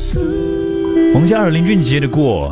王嘉尔、林俊杰的过。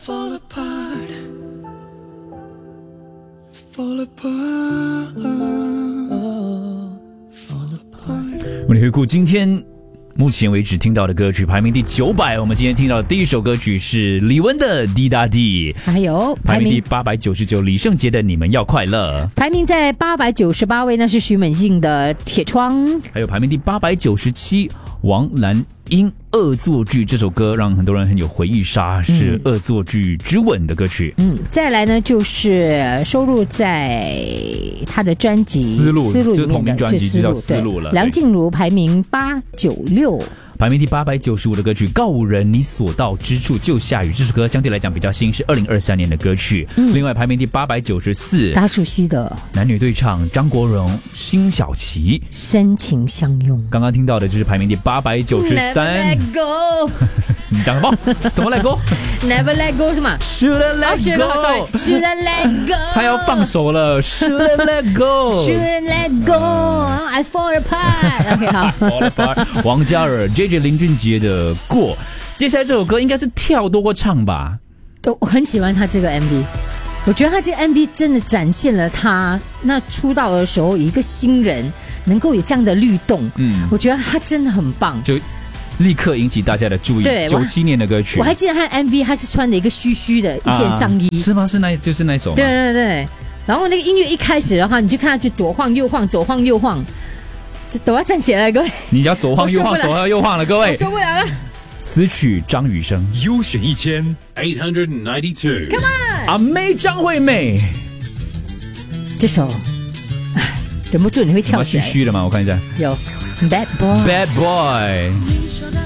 我们回顾今天目前为止听到的歌曲排名第900，我们今天听到的第一首歌曲是李玟的《滴答滴》， 还有排名第899李圣杰的《你们要快乐》， 排名在898位，那是徐美静的《铁窗》， 还有排名第897王蓝英《恶作剧》这首歌让很多人很有回忆杀，是恶作剧之吻的歌曲。 再来呢就是收录在他的专辑丝路里同名面的专辑就叫丝路了。 梁静茹排名896。 排名第895的歌曲《告人你所到之处就下雨》，这首歌相对来讲比较新，是2023年的歌曲。另外排名第894， 大家熟悉的男女对唱张国荣、辛晓琪《 深情相拥》。 刚刚听到的就是排名第893。 Never let go 你讲什么？什么 let go？Never let go 是吗 ？Shouldn't let go。Shouldn't let go。 他要放手了。Shouldn't let go。Shouldn't let go。I fall apart。OK 好。 Fall apart。王嘉尔、JJ 林俊杰的过。接下来这首歌应该是跳多过唱吧？ 我很喜欢他这个 MV。我觉得他这个 MV 真的展现了他那出道的时候一个新人能够有这样的律动。我觉得他真的很棒。就立刻引起大家的注意。对，97年的歌曲。 我还记得他的 MV， 他是穿的一个虚虚的一件上衣。 是吗？就是那首吗？ 对对对。然后那个音乐一开始的话，你就看他就左晃右晃，左晃右晃。都要站起来了，各位！ 你要左晃右晃，左晃右晃了，各位！ 我受不了了。 词曲张雨生， 优选1892 Come on， 阿妹张惠妹， 这首，忍不住你会跳起来。 虚虚的吗？我看一下， 有 Bad Boy。 Bad Boy。